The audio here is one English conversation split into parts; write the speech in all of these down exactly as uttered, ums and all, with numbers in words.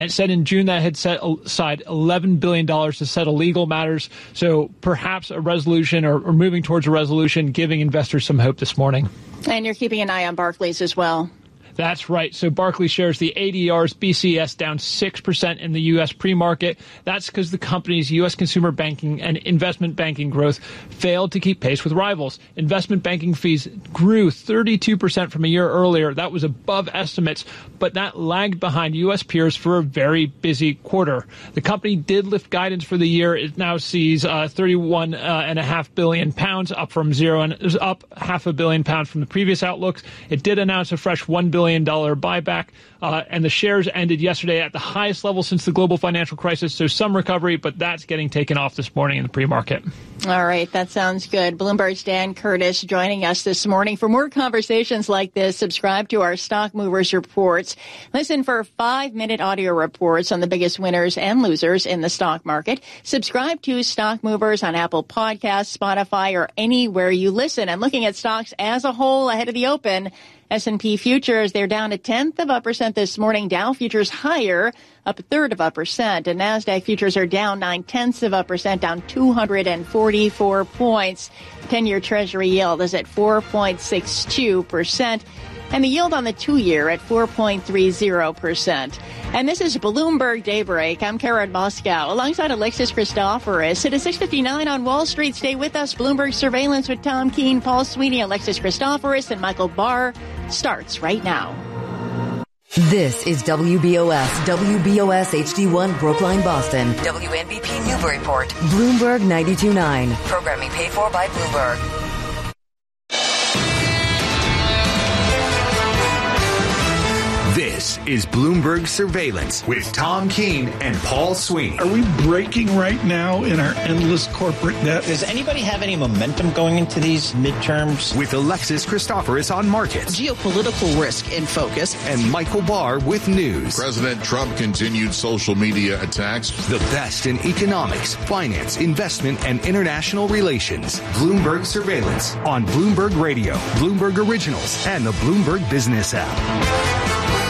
It said in June that it had set aside eleven billion dollars to settle legal matters. So perhaps a resolution or, or moving towards a resolution, giving investors some hope this morning. And you're keeping an eye on Barclays as well. That's right. So Barclays shares the A D Rs, B C S down six percent in the U S pre-market. That's because the company's U S consumer banking and investment banking growth failed to keep pace with rivals. Investment banking fees grew thirty-two percent from a year earlier. That was above estimates, but that lagged behind U S peers for a very busy quarter. The company did lift guidance for the year. It now sees uh, thirty-one and a half billion pounds, up from zero and up half a billion pounds from the previous outlooks. It did announce a fresh one billion dollars buyback, uh, and the shares ended yesterday at the highest level since the global financial crisis. So some recovery, but that's getting taken off this morning in the pre-market. All right, that sounds good. Bloomberg's Dan Curtis joining us this morning. For more conversations like this, subscribe to our Stock Movers Reports. Listen for five-minute audio reports on the biggest winners and losers in the stock market. Subscribe to Stock Movers on Apple Podcasts, Spotify, or anywhere you listen. And looking at stocks as a whole ahead of the open, S and P futures, they're down a tenth of a percent this morning. Dow futures higher, up a third of a percent. And NASDAQ futures are down nine tenths of a percent, down two hundred forty-four points. ten-year Treasury yield is at four point six two percent. And the yield on the two-year at four point three zero percent. And this is Bloomberg Daybreak. I'm Karen Moscow, alongside Alexis Christoforous. It is six fifty-nine on Wall Street. Stay with us. Bloomberg Surveillance with Tom Keene, Paul Sweeney, Alexis Christoforous, and Michael Barr starts right now. This is W B O S, W B O S H D one Brookline, Boston. W N B P Newburyport. Bloomberg ninety-two point nine. Programming paid for by Bloomberg. This is Bloomberg Surveillance with Tom Keene and Paul Sweeney. Are we breaking right now in our endless corporate debt? Does anybody have any momentum going into these midterms? With Alexis Christoforous on markets. Geopolitical risk in focus. And Michael Barr with news. President Trump continued social media attacks. The best in economics, finance, investment, and international relations. Bloomberg Surveillance on Bloomberg Radio, Bloomberg Originals, and the Bloomberg Business app.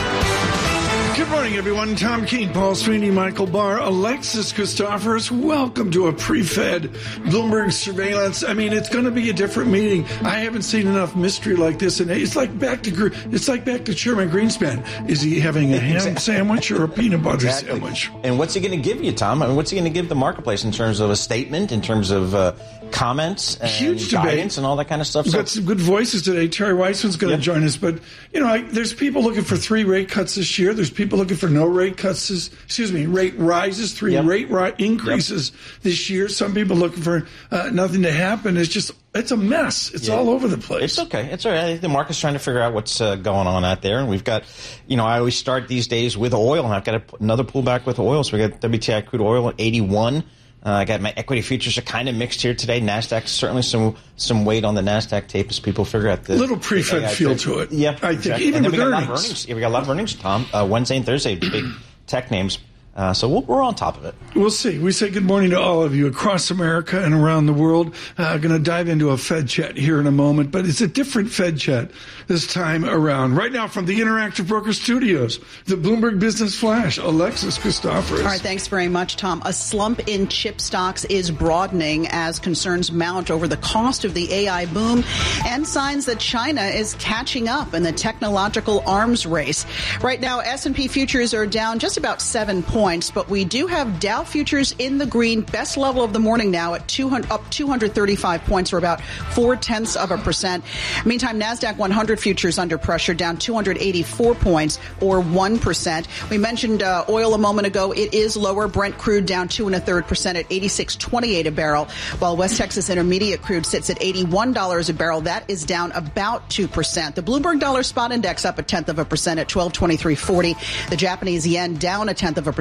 Good morning, everyone. Tom Keene, Paul Sweeney, Michael Barr, Alexis Christoforous. Welcome to a pre-fed Bloomberg Surveillance. I mean, it's going to be a different meeting. I haven't seen enough mystery like this, and it's like back to it's like back to Chairman Greenspan. Is he having a ham exactly. sandwich or a peanut butter exactly. sandwich? And what's he going to give you, Tom? I mean, what's he going to give the marketplace in terms of a statement, in terms of uh, comments and Huge guidance debate. and all that kind of stuff? We've so, got some good voices today. Terry Weissman's going to yep. join us, but you know, I, there's people looking for three rate cuts this year. There's people looking for no rate cuts, this, excuse me, rate rises, three yep. rate ri- increases yep. this year. Some people looking for uh, nothing to happen. It's just, it's a mess. It's yeah. all over the place. It's okay. It's all right. I think the market's trying to figure out what's uh, going on out there. And we've got, you know, I always start these days with oil, and I've got a, another pullback with oil. So we got W T I crude oil at eighty-one. Uh, I got my equity futures are kind of mixed here today. NASDAQ, certainly some some weight on the NASDAQ tape as people figure out the... little pre-fed feel to it. Yeah, I exactly. think. Even and with we got earnings. A lot of earnings. Yeah, we got a lot of earnings, Tom. Uh, Wednesday and Thursday, big tech names. Uh, so we'll, we're on top of it. We'll see. We say good morning to all of you across America and around the world. Uh, going to dive into a Fed chat here in a moment, but it's a different Fed chat this time around. Right now from the Interactive Broker Studios, the Bloomberg Business Flash, Alexis Christoforous. All right, thanks very much, Tom. A slump in chip stocks is broadening as concerns mount over the cost of the A I boom and signs that China is catching up in the technological arms race. Right now, S and P futures are down just about seven points. Points, but we do have Dow futures in the green, best level of the morning now at two hundred, up two hundred thirty-five points, or about four tenths of a percent. Meantime, NASDAQ one hundred futures under pressure, down two hundred eighty-four points, or one percent. We mentioned uh, oil a moment ago. It is lower. Brent crude down two and a third percent at eighty-six twenty-eight a barrel, while West Texas Intermediate crude sits at eighty-one dollars a barrel. That is down about two percent. The Bloomberg Dollar Spot Index up a tenth of a percent at twelve twenty-three forty. The Japanese yen down a tenth of a percent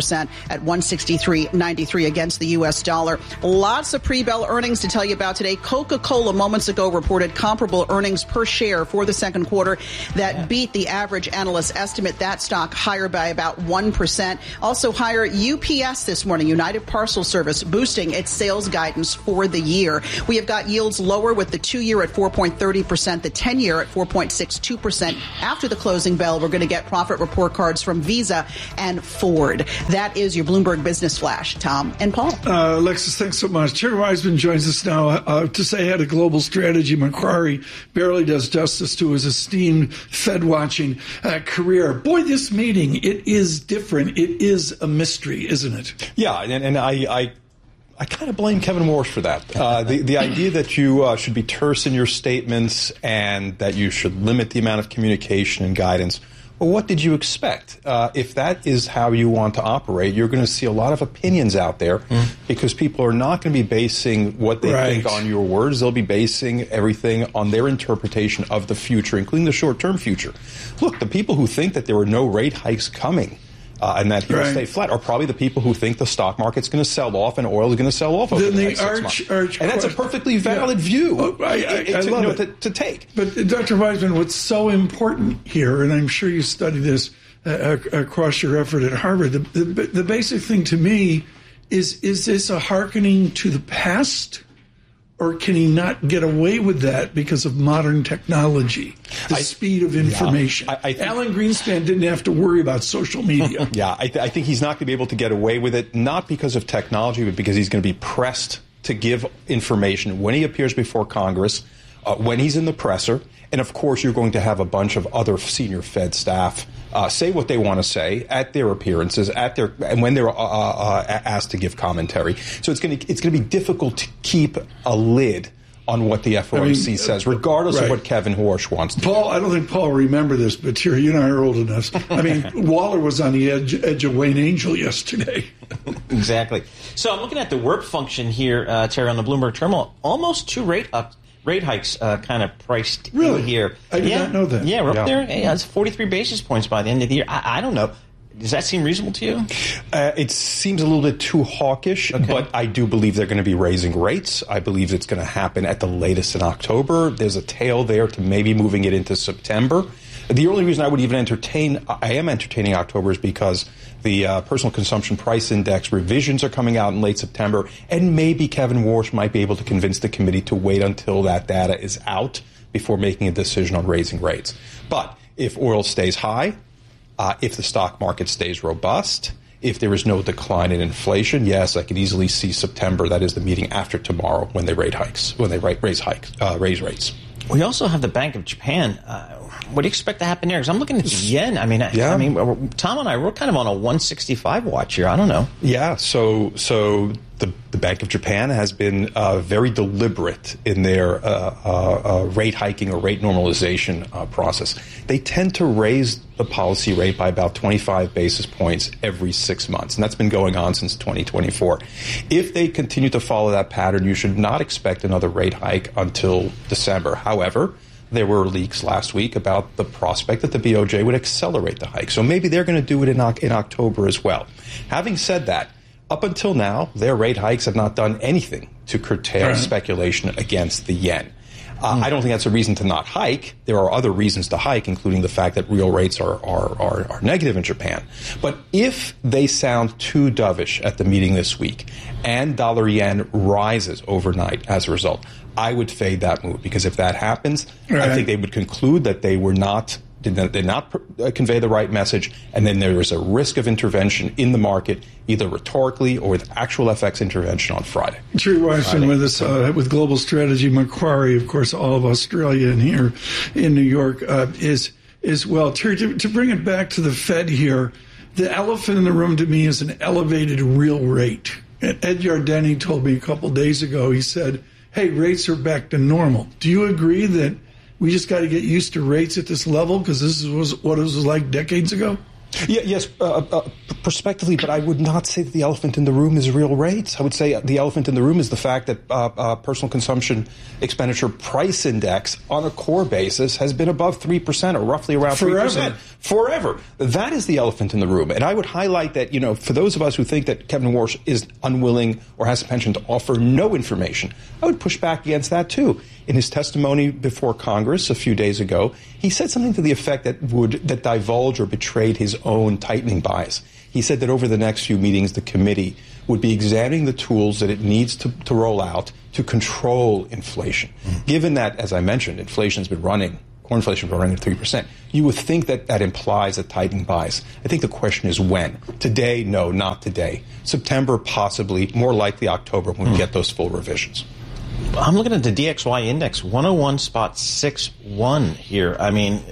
percent at one sixty-three ninety-three against the U S dollar. Lots of pre-bell earnings to tell you about today. Coca-Cola moments ago reported comparable earnings per share for the second quarter that beat the average analyst estimate. That stock higher by about one percent. Also higher U P S this morning, United Parcel Service, boosting its sales guidance for the year. We have got yields lower with the two-year at four point three zero percent, the ten-year at four point six two percent. After the closing bell, we're going to get profit report cards from Visa and Ford. That is your Bloomberg Business Flash. Tom and Paul. Uh, Alexis, thanks so much. Terry Wiseman joins us now. Uh, to say head of global strategy, Macquarie barely does justice to his esteemed Fed-watching uh, career. Boy, this meeting, it is different. It is a mystery, isn't it? Yeah, and, and I... I I kind of blame Kevin Warsh for that. Uh, the, the idea that you uh, should be terse in your statements and that you should limit the amount of communication and guidance. Well, what did you expect? Uh, if that is how you want to operate, you're going to see a lot of opinions out there mm. because people are not going to be basing what they right. think on your words. They'll be basing everything on their interpretation of the future, including the short-term future. Look, the people who think that there are no rate hikes coming Uh, and that he will right. stay flat are probably the people who think the stock market's going to sell off and oil is going to sell off over then the, the next arch, six months. Arch and that's a perfectly valid yeah. view oh, I, I, it, I to, love you know, it. to, to take. But, Doctor Wiseman, what's so important here, and I'm sure you studied this uh, across your effort at Harvard, the, the, the basic thing to me is, is this a hearkening to the past? Or can he not get away with that because of modern technology, the I, speed of information? Yeah, I, I think, Alan Greenspan didn't have to worry about social media. yeah, I, th- I think he's not going to be able to get away with it, not because of technology, but because he's going to be pressed to give information when he appears before Congress, uh, when he's in the presser. And, of course, you're going to have a bunch of other senior Fed staff uh, say what they want to say at their appearances, at their and when they're uh, uh, asked to give commentary. So it's going to it's going to be difficult to keep a lid on what the F O M C I mean, says, regardless right. of what Kevin Warsh wants to Paul, do. I don't think Paul will remember this, but Terry, you and I are old enough. I mean, Waller was on the edge, edge of Wayne Angel yesterday. Exactly. So I'm looking at the W I R P function here, uh, Terry, on the Bloomberg terminal. Almost two rate up. Rate hikes uh, kind of priced really? in here. I did yeah. not know that. Yeah, we're yeah. up there. Yeah, it's forty-three basis points by the end of the year. I, I don't know. Does that seem reasonable to you? Uh, it seems a little bit too hawkish, okay. but I do believe they're going to be raising rates. I believe it's going to happen at the latest in October. There's a tail there to maybe moving it into September. The only reason I would even entertain, I am entertaining October is because the uh, personal consumption price index revisions are coming out in late September, and maybe Kevin Warsh might be able to convince the committee to wait until that data is out before making a decision on raising rates. But if oil stays high, uh, if the stock market stays robust, if there is no decline in inflation, yes, I could easily see September. That is the meeting after tomorrow when they rate hikes, when they raise hikes, uh, raise rates. We also have the Bank of Japan. Uh, what do you expect to happen there? Because I'm looking at the yen. I mean, yeah. I mean, Tom and I, we're kind of on a one sixty-five watch here. I don't know. Yeah. So, so the the Bank of Japan has been uh, very deliberate in their uh, uh, uh, rate hiking or rate normalization uh, process. They tend to raise the policy rate by about twenty-five basis points every six months, and that's been going on since twenty twenty-four. If they continue to follow that pattern, you should not expect another rate hike until December. However, there were leaks last week about the prospect that the B O J would accelerate the hike. So maybe they're going to do it in, in October as well. Having said that, up until now, their rate hikes have not done anything to curtail right. speculation against the yen. Uh, mm. I don't think that's a reason to not hike. There are other reasons to hike, including the fact that real rates are, are, are, are negative in Japan. But if they sound too dovish at the meeting this week and dollar yen rises overnight as a result, I would fade that move, because if that happens, right. I think they would conclude that they were not did not, did not uh, convey the right message, and then there is a risk of intervention in the market, either rhetorically or with actual F X intervention on Friday. Terry Wiseman with us uh, with Global Strategy. Macquarie, of course, all of Australia, and here in New York uh, is is well. Terry, to, to bring it back to the Fed here, the elephant in the room to me is an elevated real rate. Ed Yardeni told me a couple days ago, he said, hey, rates are back to normal. Do you agree that we just got to get used to rates at this level because this was what it was like decades ago? Yeah, yes, uh, uh, prospectively, but I would not say that the elephant in the room is real rates. I would say the elephant in the room is the fact that uh, uh, personal consumption expenditure price index on a core basis has been above three percent or roughly around three percent. Forever. That is the elephant in the room. And I would highlight that, you know, for those of us who think that Kevin Warsh is unwilling or has a penchant to offer no information, I would push back against that, too. In his testimony before Congress a few days ago, he said something to the effect that would that divulged or betrayed his own tightening bias. He said that over the next few meetings, the committee would be examining the tools that it needs to, to roll out to control inflation. Mm. Given that, as I mentioned, inflation has been running core inflation is running at three percent. You would think that that implies a tightening bias. I think the question is when. Today, no, not today. September, possibly. More likely October when we mm. get those full revisions. I'm looking at the D X Y index, one oh one point six one here. I mean,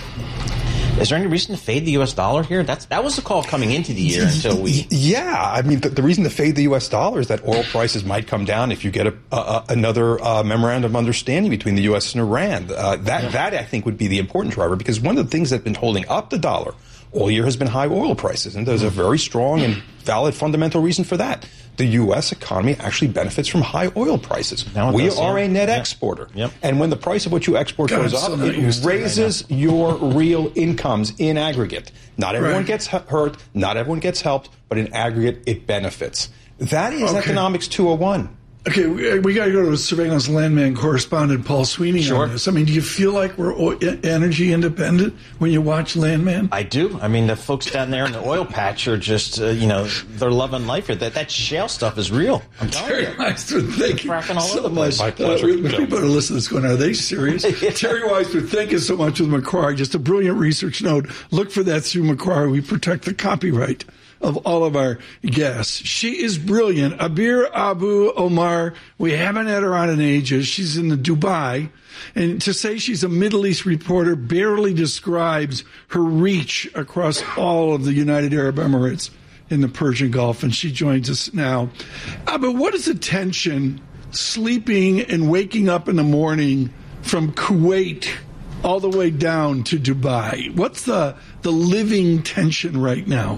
is there any reason to fade the U S dollar here? That's That was the call coming into the year until we... Yeah. I mean, the, the reason to fade the U S dollar is that oil prices might come down if you get a, a, another uh, memorandum of understanding between the U S and Iran. Uh, that, yeah. that, I think, would be the important driver, because one of the things that's been holding up the dollar all year has been high oil prices, and there's a very strong and valid fundamental reason for that. The U S economy actually benefits from high oil prices. We does, are yeah. a net yeah. exporter. Yep. And when the price of what you export God, goes up, it raises your real incomes in aggregate. Not everyone right. gets hurt, not everyone gets helped, but in aggregate, it benefits. That is okay. Economics two oh one. Okay, we, we got to go to surveillance landman correspondent Paul Sweeney sure. on this. I mean, do you feel like we're o- energy independent when you watch Landman? I do. I mean, the folks down there in the oil patch are just, uh, you know, they're loving life here. That that shale stuff is real. I'm telling Terry you. Weisford, thank you all so over the much. place. Uh, we, we better listen to this going, are they serious? yeah. Terry Weisford, thank you so much with Macquarie. Just a brilliant research note. Look for that through Macquarie. We protect the copyright of all of our guests. She is brilliant. Abir Abu Omar, we haven't had her on in ages. She's in the Dubai. And to say she's a Middle East reporter barely describes her reach across all of the United Arab Emirates in the Persian Gulf. And she joins us now. Abu, what is the tension sleeping and waking up in the morning from Kuwait all the way down to Dubai? What's the, the living tension right now?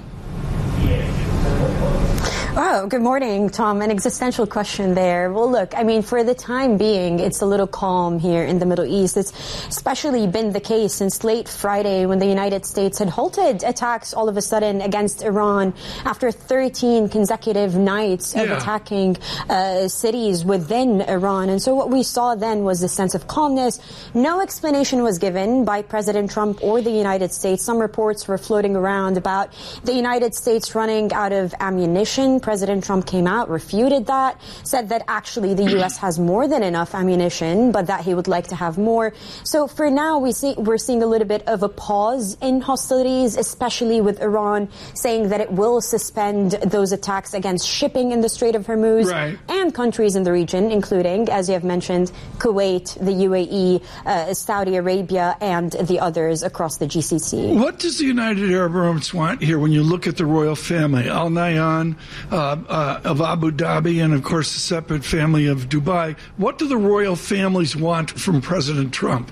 Oh, good morning, Tom. An existential question there. Well, look, I mean, for the time being, it's a little calm here in the Middle East. It's especially been the case since late Friday when the United States had halted attacks all of a sudden against Iran after thirteen consecutive nights of yeah. attacking uh, cities within Iran. And so what we saw then was a sense of calmness. No explanation was given by President Trump or the United States. Some reports were floating around about the United States running out of ammunition. President Trump came out, refuted that, said that actually the U S has more than enough ammunition, but that he would like to have more. So for now, we see, we're seeing a little bit of a pause in hostilities, especially with Iran saying that it will suspend those attacks against shipping in the Strait of Hormuz right. and countries in the region, including, as you have mentioned, Kuwait, the U A E, uh, Saudi Arabia, and the others across the G C C. What does the United Arab Emirates want here when you look at the royal family? Al Nahyan, Uh, uh, of Abu Dhabi, and of course the separate family of Dubai. What do the royal families want from President Trump?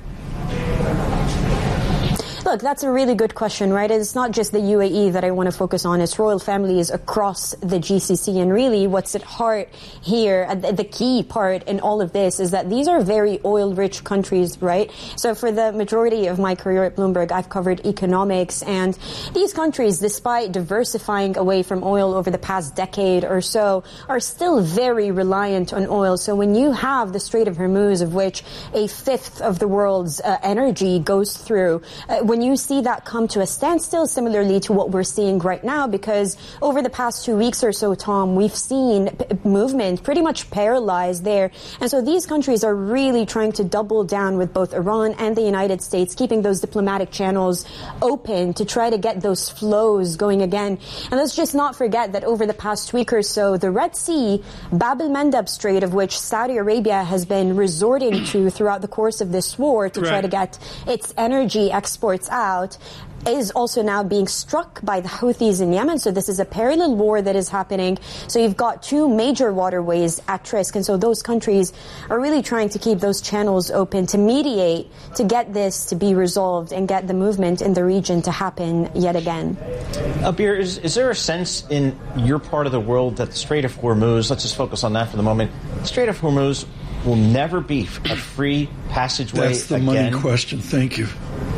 Look, that's a really good question, right? It's not just the U A E that I want to focus on. It's royal families across the G C C. And really what's at heart here, the key part in all of this is that these are very oil-rich countries, right? So for the majority of my career at Bloomberg, I've covered economics. And these countries, despite diversifying away from oil over the past decade or so, are still very reliant on oil. So when you have the Strait of Hormuz, of which a fifth of the world's uh, energy goes through, uh, when you see that come to a standstill, similarly to what we're seeing right now, because over the past two weeks or so, Tom, we've seen p- movement pretty much paralyzed there. And so these countries are really trying to double down with both Iran and the United States, keeping those diplomatic channels open to try to get those flows going again. And let's just not forget that over the past week or so, the Red Sea, Bab el-Mandeb Strait, of which Saudi Arabia has been resorting to throughout the course of this war to right. try to get its energy exports out, is also now being struck by the Houthis in Yemen. So this is a parallel war that is happening. So you've got two major waterways at risk. And so those countries are really trying to keep those channels open to mediate, to get this to be resolved and get the movement in the region to happen yet again. Abir, is, is there a sense in your part of the world that the Strait of Hormuz, let's just focus on that for the moment, the Strait of Hormuz will never be a free passageway That's the again? money question. Thank you.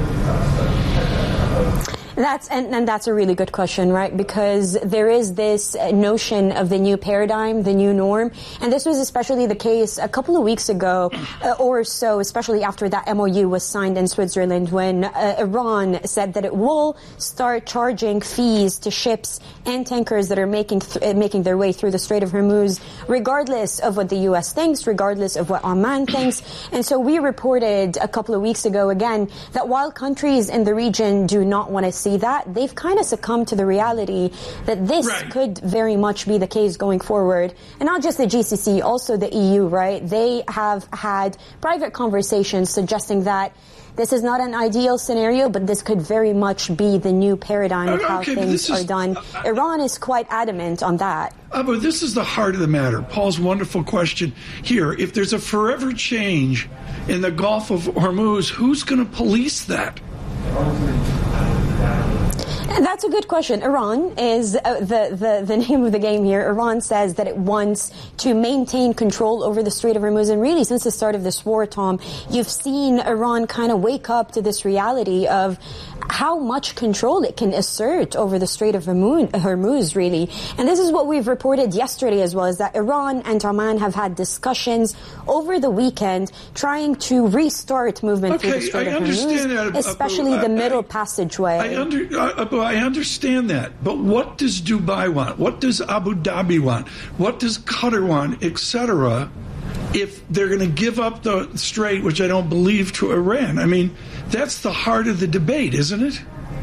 That's and, and that's a really good question, right? Because there is this notion of the new paradigm, the new norm, and this was especially the case a couple of weeks ago uh, or so, especially after that M O U was signed in Switzerland, when uh, Iran said that it will start charging fees to ships and tankers that are making th- uh, making their way through the Strait of Hormuz, regardless of what the U S thinks, regardless of what Oman thinks. And so we reported a couple of weeks ago again that while countries in the region do not want to see that, they've kind of succumbed to the reality that this right. could very much be the case going forward. And not just the G C C, also the E U, right? They have had private conversations suggesting that this is not an ideal scenario, but this could very much be the new paradigm of how okay, things is, are done. Uh, Iran is quite adamant on that. Uh, but this is the heart of the matter. Paul's wonderful question here. If there's a forever change in the Gulf of Hormuz, who's going to police that? That's a good question. Iran is uh, the, the, the name of the game here. Iran says that it wants to maintain control over the Strait of Hormuz. And really, since the start of this war, Tom, you've seen Iran kind of wake up to this reality of how much control it can assert over the Strait of Hormuz, really. And this is what we've reported yesterday as well, is that Iran and Oman have had discussions over the weekend trying to restart movement okay, through the Strait I of Hormuz, that, especially uh, the middle I, passageway. I, under, uh, I understand that, but what does Dubai want? What does Abu Dhabi want? What does Qatar want, et cetera, if they're going to give up the strait, which I don't believe, to Iran? I mean, that's the heart of the debate, isn't it?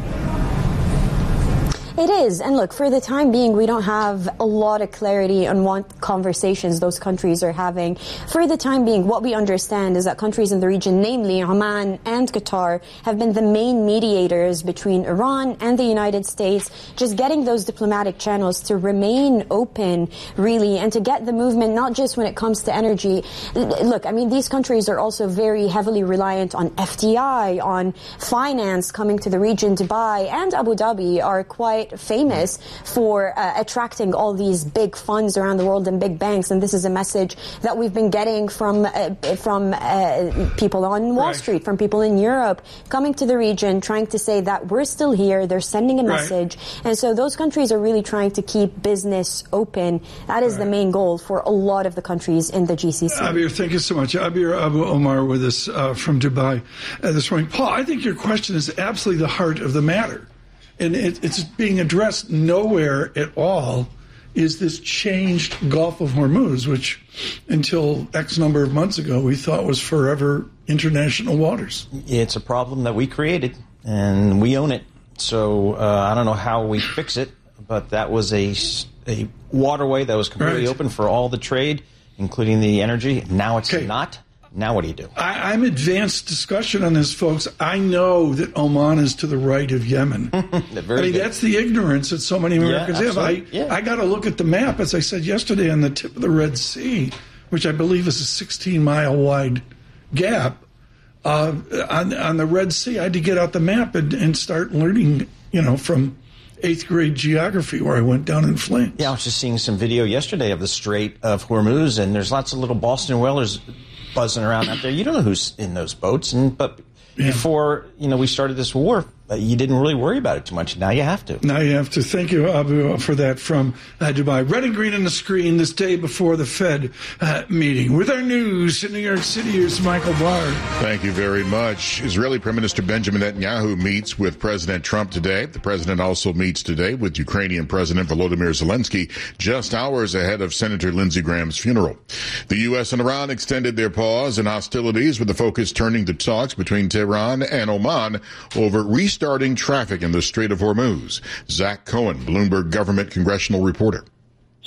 It is. And look, for the time being, we don't have a lot of clarity on what conversations those countries are having. For the time being, what we understand is that countries in the region, namely Oman and Qatar, have been the main mediators between Iran and the United States, just getting those diplomatic channels to remain open, really, and to get the movement, not just when it comes to energy. Look, I mean, these countries are also very heavily reliant on F D I, on finance coming to the region. Dubai and Abu Dhabi are quite famous for uh, attracting all these big funds around the world and big banks, and this is a message that we've been getting from uh, from uh, people on Wall right. Street, from people in Europe, coming to the region, trying to say that we're still here. They're sending a message, right. And so those countries are really trying to keep business open. That is right. the main goal for a lot of the countries in the G C C. Abir, thank you so much. Abir Abu Omar with us uh, from Dubai uh, this morning. Paul, I think your question is absolutely the heart of the matter. And it, it's being addressed nowhere at all is this changed Gulf of Hormuz, which until X number of months ago we thought was forever international waters. It's a problem that we created, and we own it. So uh, I don't know how we fix it, but that was a, a waterway that was completely right. open for all the trade, including the energy. Now it's okay. not. Now what do you do? I, I'm advanced discussion on this, folks. I know that Oman is to the right of Yemen. I mean, good. That's the ignorance that so many Americans yeah, have. I, yeah. I got to look at the map, as I said yesterday, on the tip of the Red Sea, which I believe is a sixteen-mile wide gap. Uh, on, on the Red Sea, I had to get out the map and, and start learning, you know, from eighth grade geography where I went down in flames. Yeah, I was just seeing some video yesterday of the Strait of Hormuz, and there's lots of little Boston whalers buzzing around out there. You don't know who's in those boats, and but yeah. before you know we started this war, uh, you didn't really worry about it too much. Now you have to. Now you have to. Thank you, Abu, for that from uh, Dubai. Red and green on the screen this day before the Fed uh, meeting. With our news in New York City, here's Michael Barr. Thank you very much. Israeli Prime Minister Benjamin Netanyahu meets with President Trump today. The president also meets today with Ukrainian President Volodymyr Zelensky, just hours ahead of Senator Lindsey Graham's funeral. The U S and Iran extended their pause in hostilities, with the focus turning to talks between Tehran and Oman over restarting traffic in the Strait of Hormuz. Zach Cohen, Bloomberg government congressional reporter.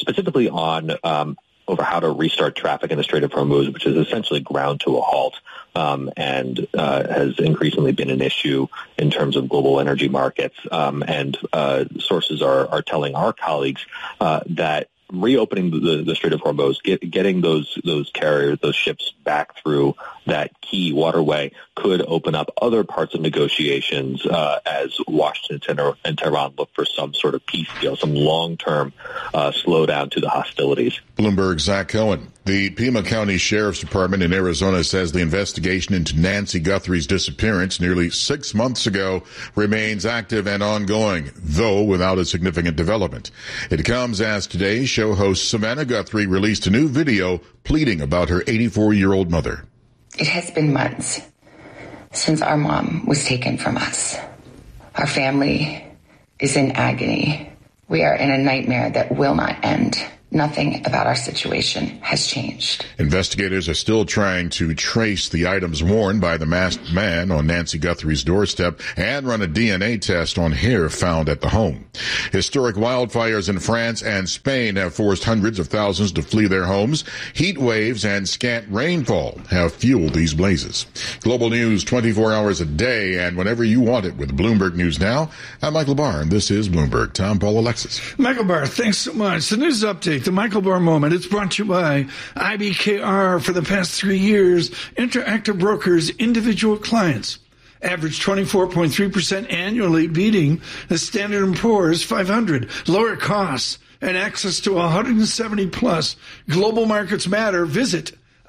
Specifically on um, over how to restart traffic in the Strait of Hormuz, which is essentially ground to a halt um, and uh, has increasingly been an issue in terms of global energy markets. Um, and uh, sources are, are telling our colleagues uh, that reopening the, the Strait of Hormuz, get, getting those those carriers, those ships back through that key waterway could open up other parts of negotiations uh, as Washington and Tehran look for some sort of peace deal, some long-term uh, slowdown to the hostilities. Bloomberg's Zach Cohen. The Pima County Sheriff's Department in Arizona says the investigation into Nancy Guthrie's disappearance nearly six months ago remains active and ongoing, though without a significant development. It comes as today's show host Savannah Guthrie released a new video pleading about her eighty-four-year-old mother. It has been months since our mom was taken from us. Our family is in agony. We are in a nightmare that will not end. Nothing about our situation has changed. Investigators are still trying to trace the items worn by the masked man on Nancy Guthrie's doorstep and run a D N A test on hair found at the home. Historic wildfires in France and Spain have forced hundreds of thousands to flee their homes. Heat waves and scant rainfall have fueled these blazes. Global news twenty-four hours a day and whenever you want it with Bloomberg News Now. I'm Michael Barr, and this is Bloomberg. Tom, Paul, Alexis. Michael Barr, thanks so much. The news update. The Michael Barr Moment. It's brought to you by I B K R. For the past three years, Interactive Brokers individual clients averaged twenty-four point three percent annually, beating the Standard and Poor's five hundred. Lower costs and access to one hundred seventy plus global markets matter. Visit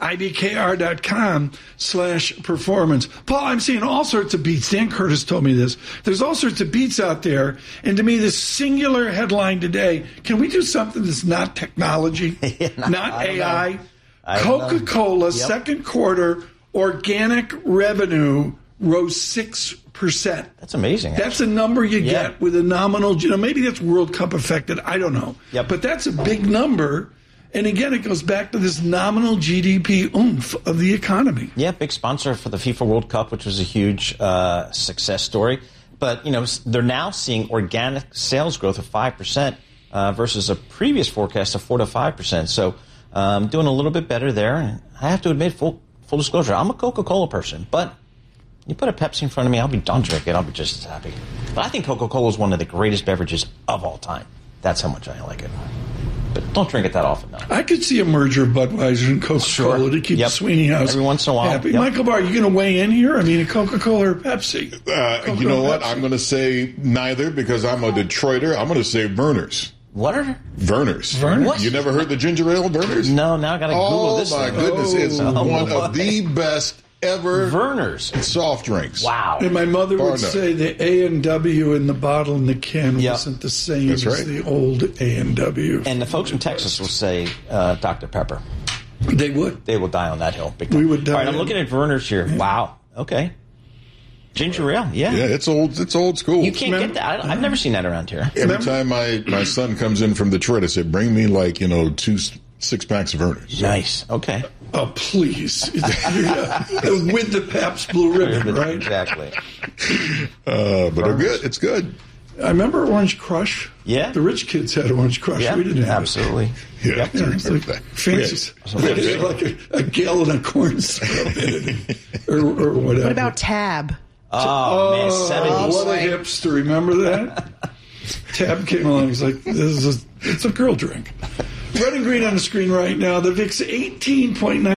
ibkr.com slash performance. Paul, I'm seeing all sorts of beats. Dan Curtis told me this. There's all sorts of beats out there. And to me, this singular headline today, can we do something that's not technology, yeah, no, not I A I? I Coca-Cola, yep. Second quarter, organic revenue rose six percent. That's amazing. Actually. That's a number you yeah. get with a nominal, you know, maybe that's World Cup affected. I don't know. Yep. But that's a big number. And again, it goes back to this nominal G D P oomph of the economy. Yeah, big sponsor for the FIFA World Cup, which was a huge uh, success story. But, you know, they're now seeing organic sales growth of five percent uh, versus a previous forecast of four to five percent. So um, doing a little bit better there. And I have to admit, full full disclosure, I'm a Coca-Cola person. But you put a Pepsi in front of me, I'll be done drinking. I'll be just as happy. But I think Coca-Cola is one of the greatest beverages of all time. That's how much I like it. But don't drink it that often, though. I could see a merger of Budweiser and Coca-Cola sure. to keep yep. the Sweeney House every once in a while. happy. Yep. Michael Barr, are you going to weigh in here? I mean, a Coca-Cola or Pepsi? Uh, you know what? Pepsi. I'm going to say neither because I'm a Detroiter. I'm going to say Verner's. What are Verner's? Verner's. What? You never heard the ginger ale Verner's? No, now I got to Google oh, this. Oh, my thing. goodness. Oh, it's oh, one boy. of the best ever Verner's soft drinks. Wow. And my mother would Barno. say the A and W in the bottle and the can yep. wasn't the same That's as right. the old A and W. And the folks from Texas will say uh, Doctor Pepper. They would. They will die on that hill. Big we would die. All right, I'm looking at Verner's here. Yeah. Wow. Okay. Ginger ale, yeah. Yeah, it's old It's old school. You can't Remember? get that. I, I've never seen that around here. Every Remember? time my, my son comes in from Detroit, I said, bring me like, you know, two six packs of Verner's. Nice. Okay. Oh, please. With the Pabst Blue Ribbon, right? Exactly. Uh, but they're good. It's good. I remember Orange Crush. Yeah. The rich kids had Orange Crush. Yeah, we didn't have absolutely. It. Yeah. yeah it's like fancy. Yeah. Like a, a gallon of corn syrup in it. Or, or whatever. What about Tab? Oh, oh man, seventies. What a hipster. Remember that? Tab came along. He's like, this is a, it's a girl drink. Red and green on the screen right now. The V I X eighteen point nine.